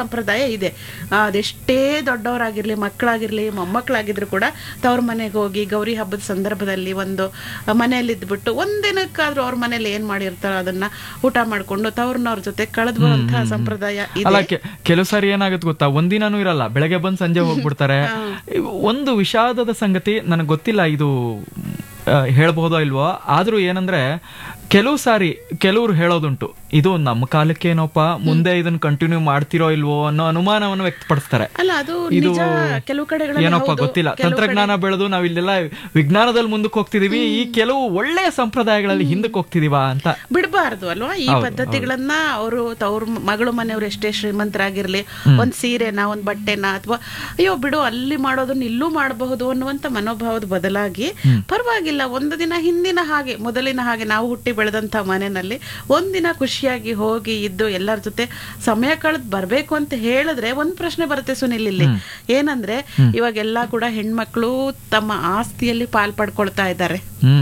ಸಂಪ್ರದಾಯ ಇದೆ. ಅದೆಷ್ಟೇ ದೊಡ್ಡವರಾಗಿರ್ಲಿ, ಮಕ್ಕಳಾಗಿರ್ಲಿ, ಮೊಮ್ಮಕ್ಕಳಾಗಿದ್ರು ಕೂಡ ತವ್ರ ಮನೆಗೆ ಹೋಗಿ ಗೌರಿ ಹಬ್ಬದ ಸಂದರ್ಭದಲ್ಲಿ ಒಂದು ಮನೆಯಲ್ಲಿ ಇದ್ಬಿಟ್ಟು ಒಂದಿನಕ್ಕಾದ್ರೂ ಅವ್ರ ಮನೇಲಿ ಏನ್ ಮಾಡಿರ್ತಾರೋ ಅದನ್ನ ಊಟ ಮಾಡ್ಕೊಂಡು ತವ್ರನವ್ರ ಜೊತೆ ಕಳೆದು ಬರುವಂತಹ ಸಂಪ್ರದಾಯ ಅಲ್ಲ. ಇದೆ. ಕೆಲವು ಸಾರಿ ಏನಾಗುತ್ತೆ ಗೊತ್ತಾ, ಒಂದಿನಾನು ಇರಲ್ಲ, ಬೆಳಗ್ಗೆ ಬಂದು ಸಂಜೆ ಹೋಗ್ಬಿಡ್ತಾರೆ. ಒಂದು ವಿಷಾದದ ಸಂಗತಿ, ನನಗೆ ಗೊತ್ತಿಲ್ಲ ಇದು ಹೇಳ್ಬಹುದೋ ಇಲ್ವೋ, ಆದ್ರೂ ಏನಂದ್ರೆ ಕೆಲವು ಸಾರಿ ಕೆಲವ್ರು ಹೇಳೋದುಂಟು, ಇದು ನಮ್ಮ ಕಾಲಕ್ಕೇನೋಪ್ಪ, ಮುಂದೆ ಇದನ್ನ ಕಂಟಿನ್ಯೂ ಮಾಡ್ತಿರೋ ಇಲ್ವೋ ಅನ್ನೋ ಅನುಮಾನವನ್ನು ವ್ಯಕ್ತಪಡಿಸ್ತಾರೆ. ಇದು ಕೆಲವು ಕಡೆಗಳಲ್ಲಿ ಏನೋಪ್ಪ ಗೊತ್ತಿಲ್ಲ, ತಂತ್ರಜ್ಞಾನ ಬೆಳೆದು ನಾವ್ ಇಲ್ಲೆಲ್ಲ ವಿಜ್ಞಾನದಲ್ಲಿ ಮುಂದಕ್ಕೆ ಹೋಗ್ತಿದೀವಿ, ಈ ಕೆಲವು ಒಳ್ಳೆಯ ಸಂಪ್ರದಾಯಗಳಲ್ಲಿ ಹಿಂದಕ್ಕೆ ಹೋಗ್ತಿದೀವ ಅಂತ ಬಿಡಬಾರ್ದು ಅಲ್ವಾ. ಈ ಪದ್ಧತಿಗಳನ್ನ ಅವರು ತವ್ರ ಮಗಳು ಮನೆಯವ್ರು ಎಷ್ಟೇ ಶ್ರೀಮಂತರಾಗಿರ್ಲಿ, ಒಂದ್ ಸೀರೆನ ಒಂದ್ ಬಟ್ಟೆನ ಅಥವಾ ಅಯ್ಯೋ ಬಿಡು ಅಲ್ಲಿ ಮಾಡೋದನ್ನ ಇಲ್ಲೂ ಮಾಡಬಹುದು ಅನ್ನುವಂತ ಮನೋಭಾವದ ಬದಲಾಗಿ ಪರವಾಗಿಲ್ಲ, ಒಂದು ದಿನ ಹಿಂದಿನ ಹಾಗೆ ಮೊದಲಿನ ಹಾಗೆ ನಾವು ಹುಟ್ಟಿ ಬೆಳೆದಂತ ಮನೆಯಲ್ಲಿ ಒಂದಿನ ಖುಷಿಯಾಗಿ ಹೋಗಿ ಇದ್ದು ಎಲ್ಲರ ಜೊತೆ ಸಮಯ ಕಳೆದು ಬರ್ಬೇಕು ಅಂತ ಹೇಳಿದ್ರೆ ಒಂದ್ ಪ್ರಶ್ನೆ ಬರುತ್ತೆ ಸುನಿಲ್ ಇಲ್ಲಿ. ಏನಂದ್ರೆ ಇವಾಗೆಲ್ಲಾ ಕೂಡ ಹೆಣ್ಮಕ್ಳು ತಮ್ಮ ಆಸ್ತಿಯಲ್ಲಿ ಪಾಲ್ ಪಡ್ಕೊಳ್ತಾ ಇದ್ದಾರೆ.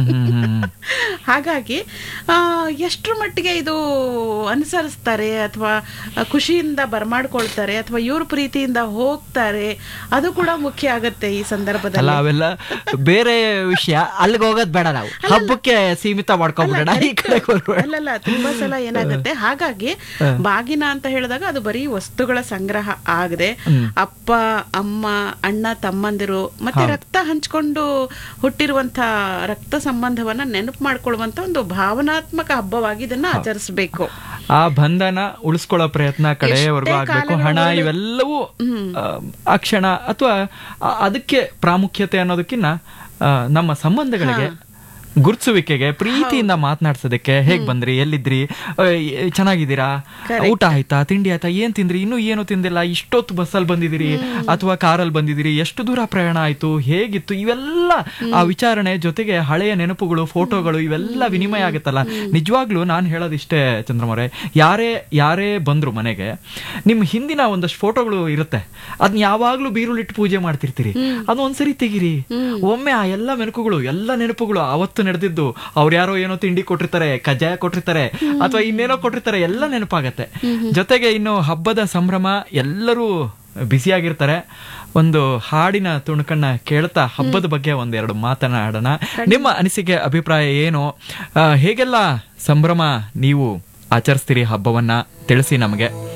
ಹಾಗಾಗಿ ಎಷ್ಟ್ರ ಮಟ್ಟಿಗೆ ಇದು ಅನುಸರಿಸ್ತಾರೆ ಅಥವಾ ಖುಷಿಯಿಂದ ಬರ್ಮಾಡ್ಕೊಳ್ತಾರೆ ಅಥವಾ ಇವ್ರ ಪ್ರೀತಿಯಿಂದ ಹೋಗ್ತಾರೆ, ಅದು ಕೂಡ ಮುಖ್ಯ ಆಗತ್ತೆ ಈ ಸಂದರ್ಭದಲ್ಲಿ. ಅವೆಲ್ಲ ಬೇರೆ ವಿಷಯ, ಅಲ್ಲಿಗೆ ಹೋಗೋದ್ ಬೇಡ, ನಾವು ಹಬ್ಬಕ್ಕೆ ಸೀಮಿತ ಮಾಡ್ಕೊಂಡ್ಬಿಡೋಣ. ಅಲ್ಲಲ್ಲ, ತುಂಬಾ ಸಲ ಏನಾಗುತ್ತೆ, ಹಾಗಾಗಿ ಬಾಗಿನ ಅಂತ ಹೇಳಿದಾಗ ಅದು ಬರೀ ವಸ್ತುಗಳ ಸಂಗ್ರಹ ಆಗದೆ ಅಪ್ಪ ಅಮ್ಮ ಅಣ್ಣ ತಮ್ಮಂದಿರು ಮತ್ತೆ ರಕ್ತ ಹಂಚ್ಕೊಂಡು ಹುಟ್ಟಿರುವಂತ ರಕ್ತ ಸಂಬಂಧವನ್ನ ನೆನಪು ಮಾಡ್ಕೊಳ್ಳುವಂತ ಒಂದು ಭಾವನಾತ್ಮಕ ಹಬ್ಬವಾಗಿ ಇದನ್ನ ಆಚರಿಸಬೇಕು. ಆ ಬಂಧನ ಉಳಿಸ್ಕೊಳ್ಳೋ ಪ್ರಯತ್ನ ಕಡೆಯವರೆಗೂ ಆಗ್ಬೇಕು. ಹಣ ಇವೆಲ್ಲವೂ ಆ ಕ್ಷಣ ಅಥವಾ ಅದಕ್ಕೆ ಪ್ರಾಮುಖ್ಯತೆ ಅನ್ನೋದಕ್ಕಿಂತ ನಮ್ಮ ಸಂಬಂಧಗಳಿಗೆ ಗುರ್ಸುವಿಕೆಗೆ, ಪ್ರೀತಿಯಿಂದ ಮಾತನಾಡ್ಸೋದಕ್ಕೆ, ಹೇಗ್ ಬಂದ್ರಿ, ಎಲ್ಲಿದ್ರಿ, ಚೆನ್ನಾಗಿದ್ದೀರಾ, ಊಟ ಆಯ್ತಾ, ತಿಂಡಿ ಆಯ್ತಾ, ಏನ್ ತಿಂದ್ರಿ, ಇನ್ನೂ ಏನು ತಿಂದಿಲ್ಲ, ಇಷ್ಟೊತ್ತು ಬಸ್ಸಲ್ಲಿ ಬಂದಿದ್ದೀರಿ ಅಥವಾ ಕಾರಲ್ಲಿ ಬಂದಿದ್ದೀರಿ, ಎಷ್ಟು ದೂರ ಪ್ರಯಾಣ ಆಯ್ತು, ಹೇಗಿತ್ತು, ಇವೆಲ್ಲ ಆ ವಿಚಾರಣೆ ಜೊತೆಗೆ ಹಳೆಯ ನೆನಪುಗಳು, ಫೋಟೋಗಳು ಇವೆಲ್ಲ ವಿನಿಮಯ ಆಗುತ್ತಲ್ಲ. ನಿಜವಾಗ್ಲೂ ನಾನು ಹೇಳೋದಿಷ್ಟೇ ಚಂದ್ರಮೌರೆ, ಯಾರೇ ಬಂದ್ರು ಮನೆಗೆ, ನಿಮ್ ಹಿಂದಿನ ಒಂದಷ್ಟು ಫೋಟೋಗಳು ಇರುತ್ತೆ, ಅದನ್ನ ಯಾವಾಗ್ಲೂ ಬೀರುಳಿಟ್ಟು ಪೂಜೆ ಮಾಡ್ತಿರ್ತೀರಿ, ಅದೊಂದ್ಸರಿ ತೆಗಿರಿ. ಒಮ್ಮೆ ಆ ಎಲ್ಲ ಎಲ್ಲ ನೆನಪುಗಳು ಅವತ್ತು ನಡೆದಿದ್ದು, ಅವ್ರು ಯಾರೋ ಏನೋ ತಿಂಡಿ ಕೊಟ್ಟಿರ್ತಾರೆ, ಕಜ್ಜಾಯ ಕೊಟ್ಟಿರ್ತಾರೆ ಅಥವಾ ಇನ್ನೇನೋ ಕೊಟ್ಟಿರ್ತಾರೆ, ಎಲ್ಲ ನೆನಪಾಗತ್ತೆ. ಜೊತೆಗೆ ಇನ್ನು ಹಬ್ಬದ ಸಂಭ್ರಮ, ಎಲ್ಲರೂ ಬ್ಯುಸಿಯಾಗಿರ್ತಾರೆ. ಒಂದು ಹಾಡಿನ ತುಣುಕನ್ನ ಕೇಳ್ತಾ ಹಬ್ಬದ ಬಗ್ಗೆ ಒಂದೆರಡು ಮಾತನಾಡೋಣ. ನಿಮ್ಮ ಅನಿಸಿಕೆ, ಅಭಿಪ್ರಾಯ ಏನು, ಹೇಗೆಲ್ಲ ಸಂಭ್ರಮ ನೀವು ಆಚರಿಸ್ತೀರಿ ಹಬ್ಬವನ್ನ ತಿಳಿಸಿ ನಮಗೆ.